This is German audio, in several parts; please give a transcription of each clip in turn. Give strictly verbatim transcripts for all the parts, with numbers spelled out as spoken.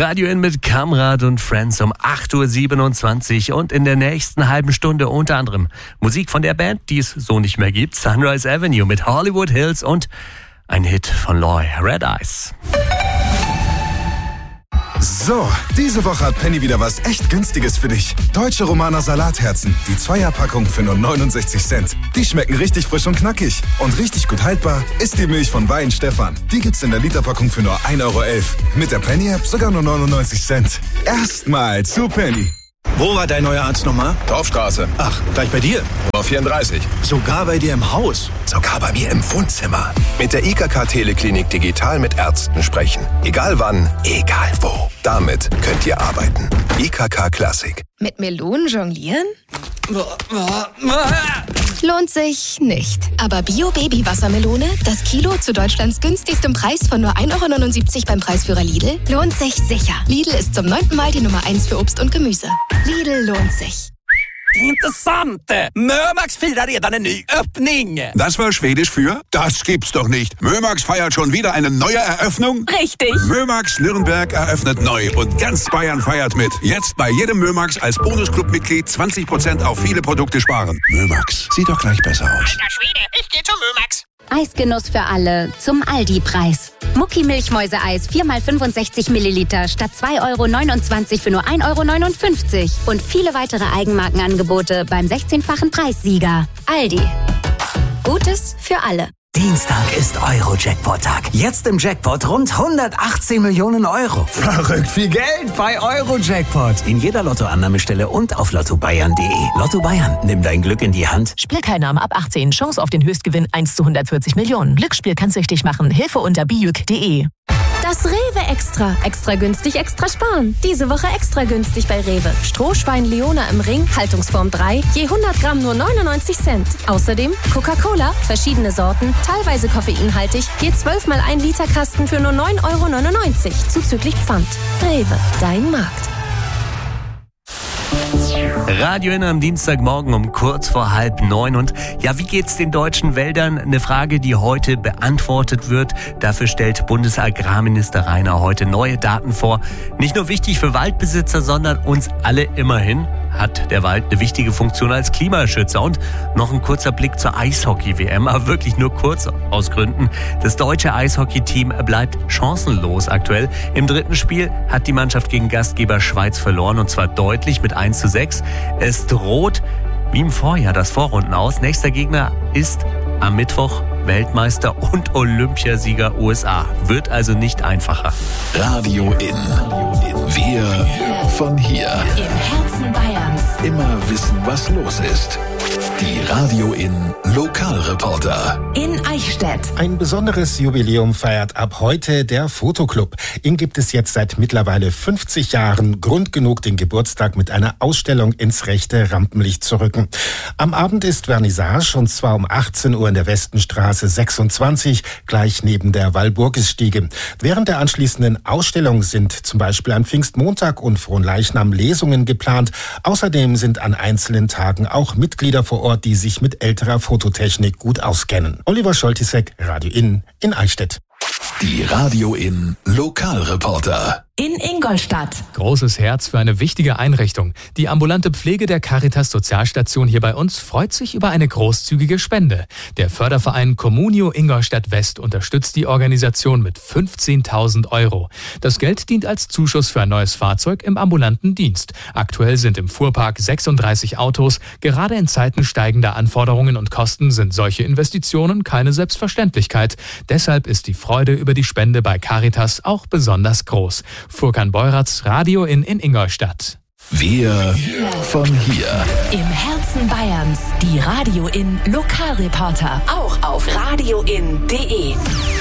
Radio In mit Kamrad und Friends um acht Uhr siebenundzwanzig und in der nächsten halben Stunde unter anderem Musik von der Band, die es so nicht mehr gibt, Sunrise Avenue mit Hollywood Hills und ein Hit von Loy, Red Eyes. So, diese Woche hat Penny wieder was echt Günstiges für dich. Deutsche Romaner Salatherzen, die Zweierpackung für nur neunundsechzig Cent. Die schmecken richtig frisch und knackig. Und richtig gut haltbar ist die Milch von Wein Stefan. Die gibt's in der Literpackung für nur ein Euro elf. Mit der Penny-App sogar nur neunundneunzig Cent. Erstmal zu Penny. Wo war dein neuer Arzt nochmal? Dorfstraße. Ach, gleich bei dir? Nummer vierunddreißig. Sogar bei dir im Haus? Sogar bei mir im Wohnzimmer. Mit der I K K Teleklinik digital mit Ärzten sprechen. Egal wann, egal wo. Damit könnt ihr arbeiten. I K K Klassik. Mit Melonen jonglieren? Lohnt sich nicht. Aber Bio-Baby-Wassermelone, das Kilo zu Deutschlands günstigstem Preis von nur ein Euro neunundsiebzig beim Preisführer Lidl, lohnt sich sicher. Lidl ist zum neunten Mal die Nummer eins für Obst und Gemüse. Lidl lohnt sich. Intressant! Mömax firar redan en ny öppning! Das war Schwedisch für? Das gibt's doch nicht. Mömax feiert schon wieder eine neue Eröffnung? Richtig! Mömax Nürnberg eröffnet neu und ganz Bayern feiert mit. Jetzt bei jedem Mömax als Bonusclub-Mitglied zwanzig Prozent auf viele Produkte sparen. Mömax, sieht doch gleich besser aus. Alter Schwede, ich geh zu Mömax! Eisgenuss für alle zum Aldi-Preis. Mucki-Milchmäuse-Eis vier mal fünfundsechzig Milliliter statt zwei Euro neunundzwanzig für nur ein Euro neunundfünfzig. Und viele weitere Eigenmarkenangebote beim sechzehnfachen Preissieger. Aldi. Gutes für alle. Dienstag ist Euro-Jackpot-Tag. Jetzt im Jackpot rund hundertachtzehn Millionen Euro. Verrückt viel Geld bei Euro-Jackpot. In jeder Lottoannahmestelle und auf lotto bayern punkt de. Lotto Bayern, nimm dein Glück in die Hand. Spielteilnahme ab achtzehn. Chance auf den Höchstgewinn eins zu hundertvierzig Millionen. Glücksspiel kann's süchtig machen. Hilfe unter bijuk punkt de. Das Rewe Extra. Extra günstig, extra sparen. Diese Woche extra günstig bei Rewe. Strohschwein Leona im Ring, Haltungsform drei, je hundert Gramm nur neunundneunzig Cent. Außerdem Coca-Cola, verschiedene Sorten, teilweise koffeinhaltig, je zwölf mal ein Liter Kasten für nur neun Euro neunundneunzig, zuzüglich Pfand. Rewe, dein Markt. Radio In am Dienstagmorgen um kurz vor halb neun. Und ja, wie geht's den deutschen Wäldern? Eine Frage, die heute beantwortet wird. Dafür stellt Bundesagrarminister Rainer heute neue Daten vor. Nicht nur wichtig für Waldbesitzer, sondern uns alle immerhin. Hat der Wald eine wichtige Funktion als Klimaschützer. Und noch ein kurzer Blick zur Eishockey-W M, aber wirklich nur kurz aus Gründen. Das deutsche Eishockey-Team bleibt chancenlos aktuell. Im dritten Spiel hat die Mannschaft gegen Gastgeber Schweiz verloren, und zwar deutlich mit eins zu sechs. Es droht wie im Vorjahr das Vorrunden aus. Nächster Gegner ist am Mittwoch Weltmeister und Olympiasieger U S A. Wird also nicht einfacher. Radio In. Wir von hier. Im Herzen Bayerns. Immer wissen, was los ist. Die Radio In Lokalreporter. In Eichstätt. Ein besonderes Jubiläum feiert ab heute der Fotoclub. Ihn gibt es jetzt seit mittlerweile fünfzig Jahren. Grund genug, den Geburtstag mit einer Ausstellung ins rechte Rampenlicht zu rücken. Am Abend ist Vernissage, und zwar um achtzehn Uhr in der Westenstraße sechsundzwanzig, gleich neben der Walburgisstiege. Während der anschließenden Ausstellung sind zum Beispiel an Pfingstmontag und Fronleichnam Lesungen geplant. Außerdem sind an einzelnen Tagen auch Mitglieder vor Ort, die sich mit älterer Fototechnik gut auskennen. Oliver Scholtisek, Radio In in Eichstätt. Die Radio In Lokalreporter. In Ingolstadt. Großes Herz für eine wichtige Einrichtung. Die ambulante Pflege der Caritas Sozialstation hier bei uns freut sich über eine großzügige Spende. Der Förderverein Communio Ingolstadt West unterstützt die Organisation mit fünfzehntausend Euro. Das Geld dient als Zuschuss für ein neues Fahrzeug im ambulanten Dienst. Aktuell sind im Fuhrpark sechsunddreißig Autos. Gerade in Zeiten steigender Anforderungen und Kosten sind solche Investitionen keine Selbstverständlichkeit. Deshalb ist die Freude über die Spende bei Caritas auch besonders groß. Furkan Beuratz, Radio In in Ingolstadt. Wir von hier. Im Herzen Bayerns. Die Radio In Lokalreporter. Auch auf radio in punkt de.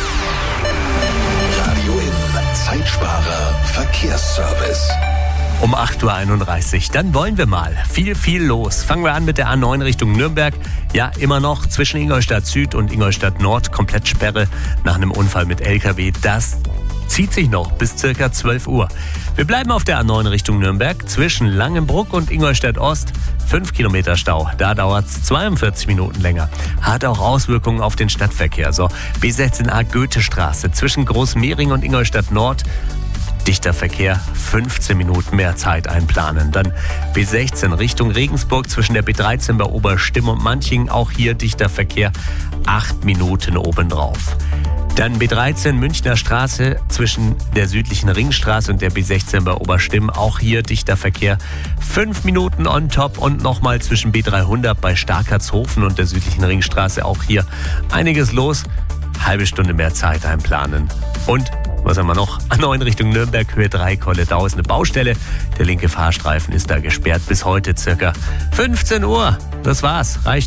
Radio In Zeitsparer Verkehrsservice. Um acht Uhr einunddreißig. Dann wollen wir mal. Viel, viel los. Fangen wir an mit der A neun Richtung Nürnberg. Ja, immer noch zwischen Ingolstadt Süd und Ingolstadt Nord komplett Sperre nach einem Unfall mit L K W. Das zieht sich noch bis circa zwölf Uhr. Wir bleiben auf der A neun Richtung Nürnberg zwischen Langenbruck und Ingolstadt Ost. fünf Kilometer Stau. Da dauert es zweiundvierzig Minuten länger. Hat auch Auswirkungen auf den Stadtverkehr. So, B sechzehn A Goethestraße zwischen Großmehring und Ingolstadt Nord. dichter Verkehr, fünfzehn Minuten mehr Zeit einplanen. Dann B sechzehn Richtung Regensburg zwischen der B dreizehn bei Oberstimm und Manching, auch hier dichter Verkehr, acht Minuten obendrauf. Dann B dreizehn Münchner Straße zwischen der südlichen Ringstraße und der B sechzehn bei Oberstimm. Auch hier dichter Verkehr. Fünf Minuten on top und nochmal zwischen B dreihundert bei Starkertshofen und der südlichen Ringstraße. Auch hier einiges los. Halbe Stunde mehr Zeit einplanen. Und, was haben wir noch? A neun Richtung Nürnberg, Höhe drei, Kolledau ist eine Baustelle. Der linke Fahrstreifen ist da gesperrt bis heute circa fünfzehn Uhr. Das war's. Reicht.